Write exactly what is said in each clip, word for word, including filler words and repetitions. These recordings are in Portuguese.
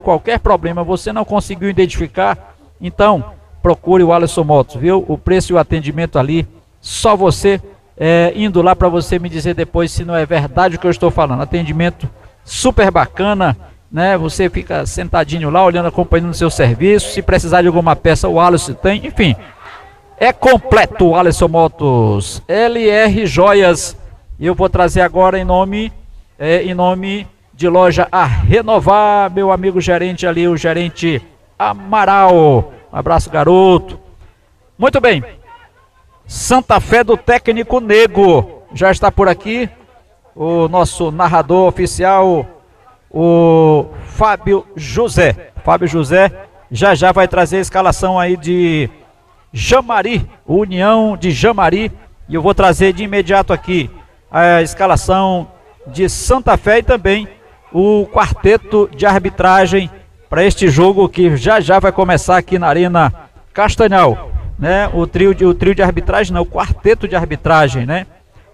qualquer problema, você não conseguiu identificar, então procure o Alisson Motos, viu? O preço e o atendimento ali, só você é, indo lá para você me dizer depois se não é verdade o que eu estou falando. Atendimento super bacana, né? Você fica sentadinho lá, olhando, acompanhando o seu serviço. Se precisar de alguma peça, o Alisson tem, enfim. É completo o Alisson Motos. L R Joias. E eu vou trazer agora em nome, é, em nome de loja A Renovar, meu amigo gerente ali, o gerente Amaral. Um abraço, garoto. Muito bem. Santa Fé do técnico Nego. Já está por aqui o nosso narrador oficial, o Fábio José. Fábio José já já vai trazer a escalação aí de Jamari, União de Jamari. E eu vou trazer de imediato aqui a escalação de Santa Fé e também o quarteto de arbitragem para este jogo que já já vai começar aqui na Arena Castanhal, né? O trio de, o trio de arbitragem, não, o quarteto de arbitragem, né?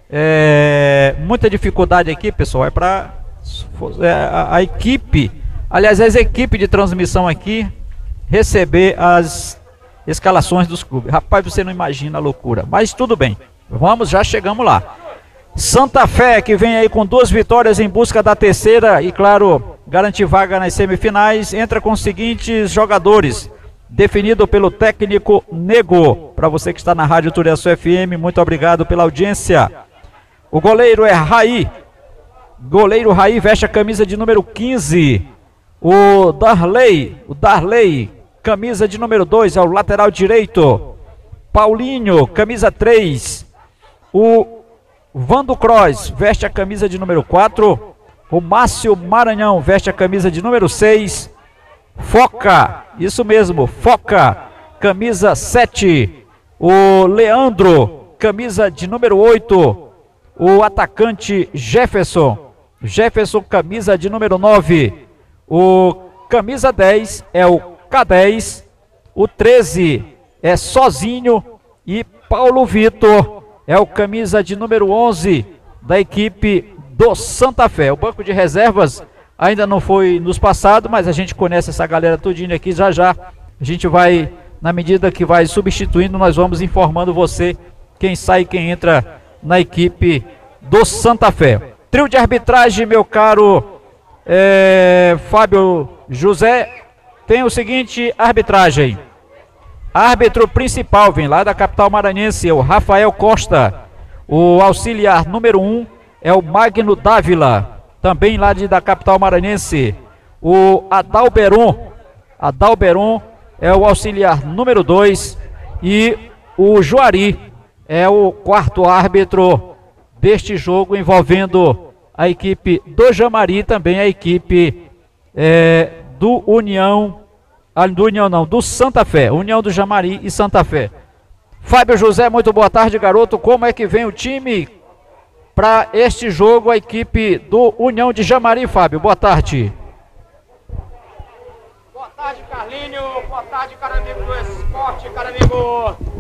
É, muita dificuldade aqui, pessoal, é para é, a, a equipe, aliás, as equipes de transmissão aqui receber as escalações dos clubes. Rapaz, você não imagina a loucura, mas tudo bem, vamos, já chegamos lá. Santa Fé, que vem aí com duas vitórias em busca da terceira e, claro, garantir vaga nas semifinais, entra com os seguintes jogadores, definido pelo técnico Nego. Para você que está na Rádio Turiaçu F M, muito obrigado pela audiência. O goleiro é Raí. Goleiro Raí veste a camisa de número quinze. O Darley, o Darley, camisa de número dois, é o lateral direito. Paulinho, camisa três. O Vando Cross veste a camisa de número quatro. O Márcio Maranhão veste a camisa de número seis. Foca, isso mesmo, Foca, camisa sete. O Leandro, camisa de número oito. O atacante Jefferson, Jefferson, camisa de número nove. O camisa dez é o K dez. O treze é Sozinho. E Paulo Vitor é o camisa de número onze da equipe do Santa Fé. O banco de reservas ainda não foi nos passado, mas a gente conhece essa galera tudinho aqui. Já já a gente vai, na medida que vai substituindo, nós vamos informando você quem sai e quem entra na equipe do Santa Fé. Trio de arbitragem, meu caro é, Fábio José, tem o seguinte arbitragem. Árbitro principal vem lá da capital maranhense, é o Rafael Costa. O auxiliar número um é o Magno Dávila, também lá de, da capital maranhense. O Adalberon, Adalberon é o auxiliar número dois. E o Juari é o quarto árbitro deste jogo, envolvendo a equipe do Jamari, também a equipe é, do União, do União não, do Santa Fé, União do Jamari e Santa Fé. Fábio José, muito boa tarde, garoto. Como é que vem o time para este jogo, a equipe do União de Jamari, Fábio? Boa tarde. Boa tarde, Carlinho. Boa tarde, cara amigo do esporte, cara amigo